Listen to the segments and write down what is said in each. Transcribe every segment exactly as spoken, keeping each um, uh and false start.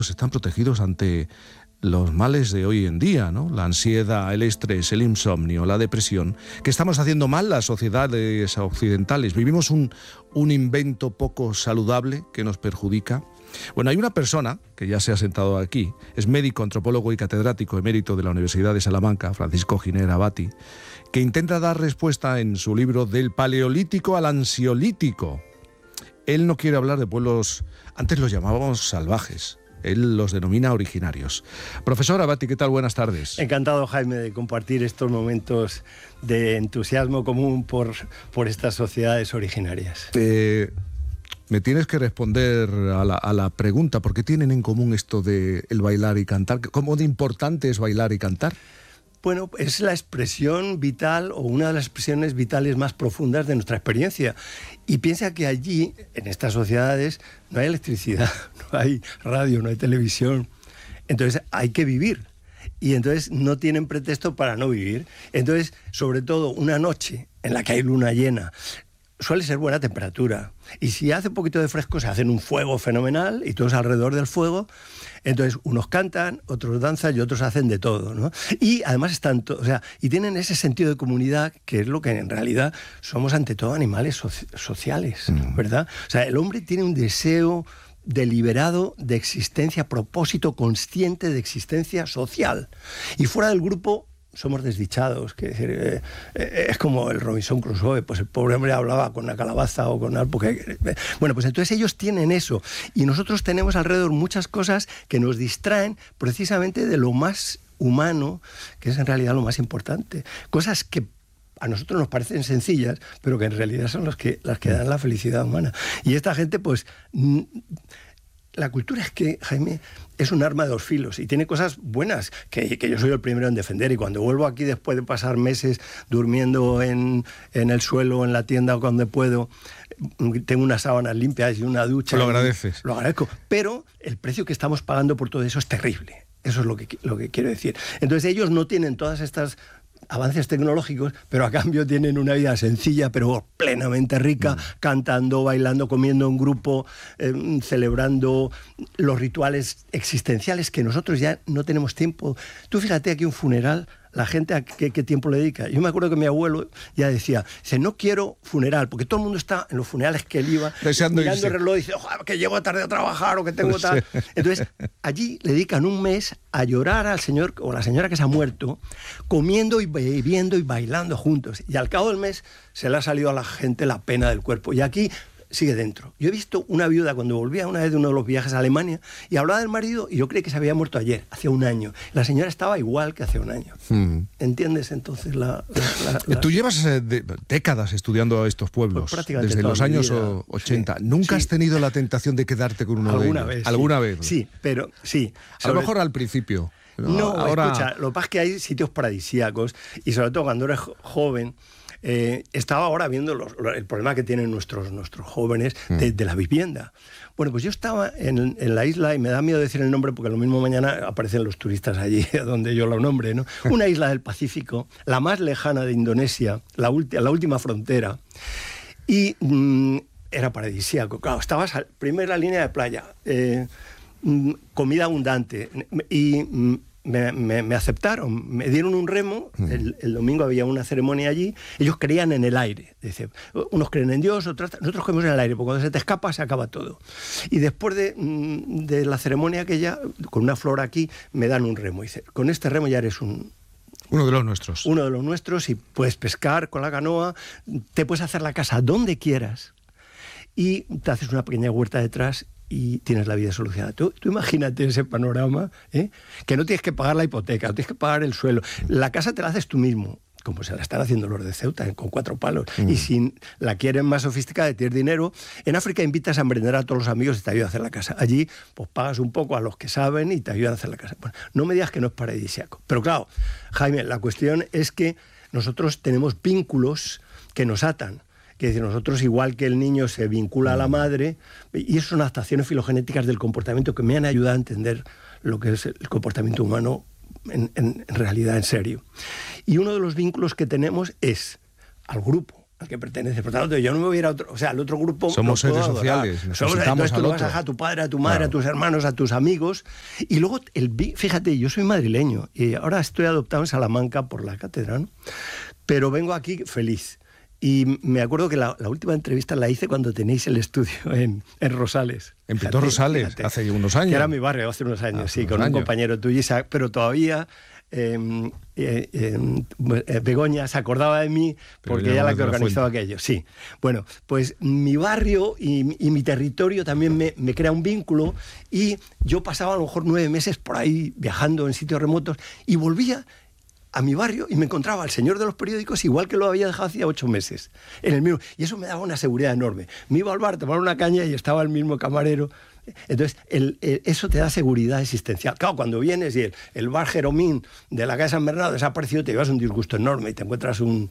están protegidos ante los males de hoy en día, ¿no? La ansiedad, el estrés, el insomnio, la depresión. ¿Qué estamos haciendo mal las sociedades occidentales? ¿Vivimos un, un invento poco saludable que nos perjudica? Bueno, hay una persona que ya se ha sentado aquí, es médico, antropólogo y catedrático emérito de la Universidad de Salamanca, Francisco Giner Abati, que intenta dar respuesta en su libro Del Paleolítico al Ansiolítico. Él no quiere hablar de pueblos, antes los llamábamos salvajes. Él los denomina originarios. Profesor Abati, ¿qué tal? Buenas tardes. Encantado, Jaime, de compartir estos momentos de entusiasmo común por, por estas sociedades originarias. Eh, me tienes que responder a la, a la pregunta, ¿por qué tienen en común esto de el bailar y cantar? ¿Cómo de importante es bailar y cantar? Bueno, es la expresión vital o una de las expresiones vitales más profundas de nuestra experiencia. Y piensa que allí, en estas sociedades, no hay electricidad, no hay radio, no hay televisión. Entonces hay que vivir. Y entonces no tienen pretexto para no vivir. Entonces, sobre todo, una noche en la que hay luna llena, suele ser buena temperatura. Y si hace un poquito de fresco, se hacen un fuego fenomenal y todos alrededor del fuego. Entonces, unos cantan, otros danzan y otros hacen de todo, ¿no? Y además están, to- o sea, y tienen ese sentido de comunidad, que es lo que en realidad somos ante todo animales soci- sociales, mm. ¿verdad? O sea, el hombre tiene un deseo deliberado de existencia, propósito consciente de existencia social. Y fuera del grupo somos desdichados, que decir, eh, eh, es como el Robinson Crusoe, pues el pobre hombre hablaba con una calabaza o con algo que... Eh, bueno, pues entonces ellos tienen eso, y nosotros tenemos alrededor muchas cosas que nos distraen precisamente de lo más humano, que es en realidad lo más importante. Cosas que a nosotros nos parecen sencillas, pero que en realidad son las que, las que dan la felicidad humana. Y esta gente, pues... Mm, la cultura es que, Jaime, es un arma de dos filos y tiene cosas buenas que, que yo soy el primero en defender, y cuando vuelvo aquí después de pasar meses durmiendo en, en el suelo, en la tienda o cuando puedo, tengo unas sábanas limpias y una ducha. Lo agradeces. Lo agradezco, pero el precio que estamos pagando por todo eso es terrible. Eso es lo que, lo que quiero decir. Entonces ellos no tienen todas estas avances tecnológicos, pero a cambio tienen una vida sencilla, pero plenamente rica, mm. cantando, bailando, comiendo en grupo, eh, celebrando los rituales existenciales que nosotros ya no tenemos tiempo. Tú fíjate aquí un funeral, la gente a qué, qué tiempo le dedica. Yo me acuerdo que mi abuelo ya decía, dice, no quiero funeral, porque todo el mundo está en los funerales que él iba, deseando mirando irse. el reloj y dice, ojalá que llego tarde a trabajar o que tengo Sí. tal. Entonces, allí le dedican un mes a llorar al señor o la señora que se ha muerto, comiendo y bebiendo y bailando juntos. Y al cabo del mes se le ha salido a la gente la pena del cuerpo. Y aquí sigue dentro. Yo he visto una viuda cuando volvía una vez de uno de los viajes a Alemania y hablaba del marido y yo creí que se había muerto ayer, hacía un año. La señora estaba igual que hace un año. Mm. ¿Entiendes entonces la... la, la, la... Tú llevas eh, de, décadas estudiando a estos pueblos, pues desde los años vida. ochenta. Sí. ¿Nunca sí. has tenido la tentación de quedarte con uno ¿Alguna de ellos? Vez, ¿Alguna sí. vez? Sí, pero sí. A lo mejor al principio. No, no ahora... escucha, lo que pasa es que hay sitios paradisíacos y sobre todo cuando eres joven... Eh, estaba ahora viendo los, el problema que tienen nuestros, nuestros jóvenes de, de la vivienda. Bueno, pues yo estaba en, en la isla, y me da miedo decir el nombre porque lo mismo mañana aparecen los turistas allí donde yo lo nombre, ¿no? Una isla del Pacífico, la más lejana de Indonesia, la, ulti, la última frontera, y mmm, era paradisíaco. Claro, estabas a primera línea de playa, eh, mmm, comida abundante y... Mmm, Me, me, me aceptaron, me dieron un remo, el, el domingo había una ceremonia allí, ellos creían en el aire, dice, unos creen en Dios, otros, nosotros creemos en el aire, porque cuando se te escapa se acaba todo. Y después de, de la ceremonia aquella, con una flor aquí, me dan un remo, dice, con este remo ya eres un... Uno de los nuestros. Uno de los nuestros, y puedes pescar con la canoa, te puedes hacer la casa donde quieras, y te haces una pequeña huerta detrás, y tienes la vida solucionada. Tú, tú imagínate ese panorama, ¿eh? Que no tienes que pagar la hipoteca, no tienes que pagar el suelo. La casa te la haces tú mismo, como se la están haciendo los de Ceuta, ¿eh? Con cuatro palos. Mm. Y si la quieren más sofisticada, tienes dinero, en África invitas a emprender a todos los amigos y te ayudan a hacer la casa. Allí, pues pagas un poco a los que saben y te ayudan a hacer la casa. Bueno, no me digas que no es paradisíaco. Pero claro, Jaime, la cuestión es que nosotros tenemos vínculos que nos atan. Que decir, nosotros, igual que el niño se vincula a la madre, y eso son adaptaciones filogenéticas del comportamiento que me han ayudado a entender lo que es el comportamiento humano en, en, en realidad, en serio. Y uno de los vínculos que tenemos es al grupo, al que pertenece. Por tanto, yo no me voy a ir a otro, o sea, al otro grupo. Somos seres sociales. Somos, entonces tú lo vas a dejar a tu padre, a tu madre, claro, a tus hermanos, a tus amigos. Y luego, el, fíjate, yo soy madrileño y ahora estoy adoptado en Salamanca por la cátedra, ¿no? Pero vengo aquí feliz. Y me acuerdo que la, la última entrevista la hice cuando tenéis el estudio en, en Rosales. En Pintor Rosales, fíjate, hace unos años. Que era mi barrio hace unos años, hace sí, unos con años. Un compañero tuyo, Isaac, pero todavía eh, eh, eh, Begoña se acordaba de mí porque ella era la que organizaba aquello. Sí. Bueno, pues mi barrio y, y mi territorio también me, me crea un vínculo y yo pasaba a lo mejor nueve meses por ahí viajando en sitios remotos y volvía a mi barrio y me encontraba al señor de los periódicos igual que lo había dejado hacía ocho meses, en el mismo, y eso me daba una seguridad enorme. Me iba al bar a tomar una caña y estaba el mismo camarero. Entonces, el, el, eso te da seguridad existencial. Claro, cuando vienes y el, el bar Jeromín de la calle San Bernardo desaparecido, te llevas un disgusto enorme y te encuentras un,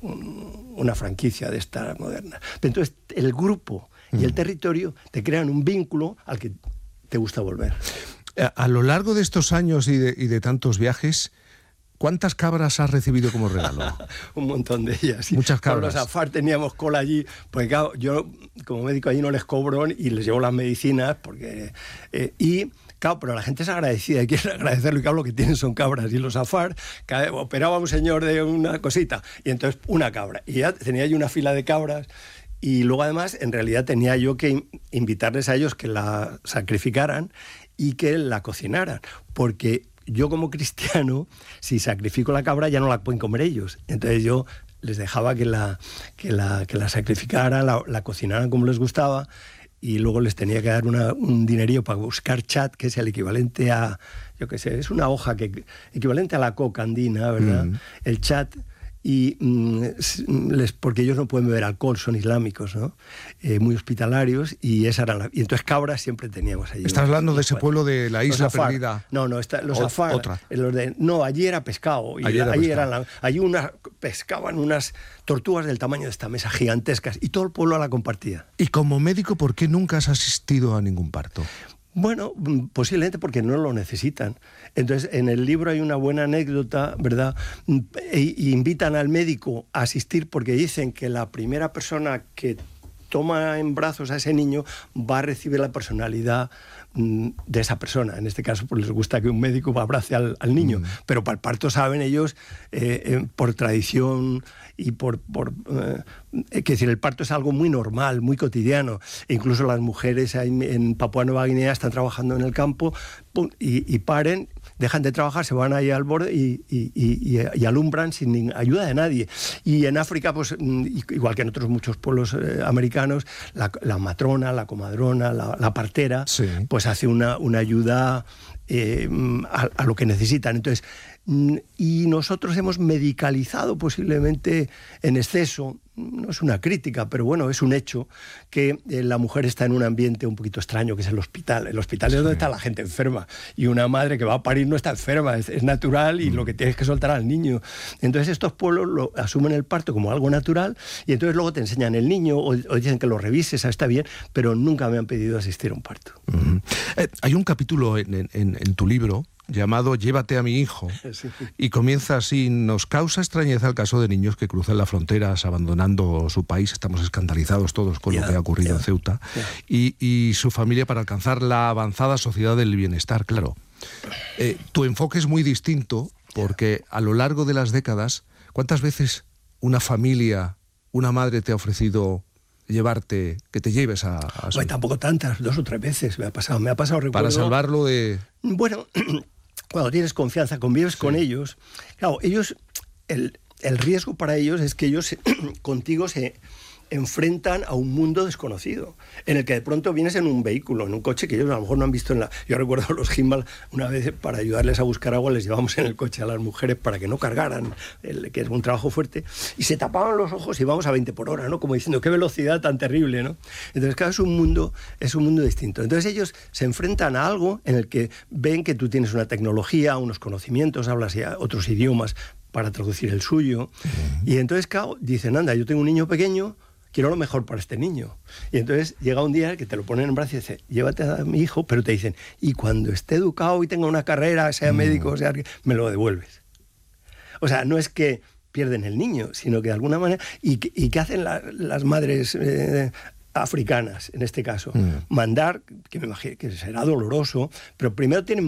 un, una franquicia de esta moderna. Entonces, el grupo y el territorio te crean un vínculo al que te gusta volver. A, a lo largo de estos años y de, y de tantos viajes, ¿cuántas cabras has recibido como regalo? Un montón de ellas. Sí. Muchas cabras. Con los Afar teníamos cola allí, porque claro, yo como médico allí no les cobro y les llevo las medicinas, porque eh, y claro, pero la gente es agradecida y quiere agradecerlo, y claro, lo que tienen son cabras. Y los Afar, cada, operaba un señor de una cosita, y entonces una cabra. Y ya tenía yo una fila de cabras. Y luego además, en realidad tenía yo que invitarles a ellos que la sacrificaran y que la cocinaran, porque yo como cristiano, si sacrifico la cabra ya no la pueden comer ellos. Entonces yo les dejaba que la, que la, que la sacrificaran, la, la cocinaran como les gustaba, y luego les tenía que dar una, un dinerillo para buscar chat, que es el equivalente a, yo qué sé, es una hoja que equivalente a la coca andina, ¿verdad? Mm. El chat. Y mm, les, porque ellos no pueden beber alcohol, son islámicos, ¿no? Eh, muy hospitalarios, y esa era la, y entonces cabras siempre teníamos allí. ¿Estás hablando de ese pueblo de la isla Afar, perdida? No, no, está, los o, Afar. Otra. Los de, no, allí era pescado. Y allí era allí, pescado. Eran la, allí una, pescaban unas tortugas del tamaño de esta mesa, gigantescas, y todo el pueblo la compartía. Y como médico, ¿por qué nunca has asistido a ningún parto? Bueno, posiblemente porque no lo necesitan. Entonces, en el libro hay una buena anécdota, ¿verdad? E, e invitan al médico a asistir porque dicen que la primera persona que toma en brazos a ese niño va a recibir la personalidad de esa persona. En este caso, pues les gusta que un médico abrace al, al niño, mm. pero para el parto saben ellos, eh, eh, por tradición y por... por eh, que decir, el parto es algo muy normal, muy cotidiano. E incluso las mujeres en, en Papúa Nueva Guinea están trabajando en el campo, pum, y, y paren, dejan de trabajar, se van ahí al borde y, y, y, y alumbran sin ayuda de nadie. Y en África, pues igual que en otros muchos pueblos eh, americanos, la, la matrona, la comadrona, la, la partera, sí. pues hace una, una ayuda eh, a, a lo que necesitan. Entonces, y nosotros hemos medicalizado posiblemente en exceso, no es una crítica, pero bueno, es un hecho, que eh, la mujer está en un ambiente un poquito extraño, que es el hospital. El hospital sí. es donde está la gente enferma, y una madre que va a parir no está enferma, es, es natural, y mm. lo que tienes que soltar al niño. Entonces estos pueblos lo asumen el parto como algo natural, y entonces luego te enseñan el niño, o, o dicen que lo revises, está bien, pero nunca me han pedido asistir a un parto. Mm. Eh, hay un capítulo en, en, en tu libro llamado Llévate a mi hijo, sí. y comienza así: nos causa extrañeza el caso de niños que cruzan las fronteras abandonando su país, estamos escandalizados todos con yeah, lo que ha ocurrido yeah, en Ceuta, yeah. y, y su familia para alcanzar la avanzada sociedad del bienestar, claro. Eh, tu enfoque es muy distinto, porque a lo largo de las décadas, ¿cuántas veces una familia, una madre te ha ofrecido llevarte, que te lleves a... a su... Bueno, tampoco tantas, dos o tres veces me ha pasado, me ha pasado, recuerdo... Para salvarlo de... Bueno... Cuando tienes confianza, convives sí. con ellos, claro, ellos, el, el riesgo para ellos es que ellos se, contigo se enfrentan a un mundo desconocido, en el que de pronto vienes en un vehículo, en un coche que ellos a lo mejor no han visto en la... Yo recuerdo los Gimbal, una vez para ayudarles a buscar agua, les llevamos en el coche a las mujeres para que no cargaran, el, que es un trabajo fuerte, y se tapaban los ojos y íbamos a veinte por hora, ¿no? Como diciendo, qué velocidad tan terrible, ¿no? Entonces, claro, es un mundo, es un mundo distinto. Entonces ellos se enfrentan a algo en el que ven que tú tienes una tecnología, unos conocimientos, hablas ya otros idiomas para traducir el suyo, uh-huh. y entonces, claro, dicen, anda, yo tengo un niño pequeño, quiero lo mejor para este niño. Y entonces llega un día que te lo ponen en brazos y dice, llévate a mi hijo, pero te dicen, y cuando esté educado y tenga una carrera, sea médico, sea, me lo devuelves. O sea, no es que pierden el niño, sino que de alguna manera... ¿Y, y qué hacen la, las madres eh, africanas, en este caso? Mm. Mandar, que me imagino que será doloroso, pero primero tienen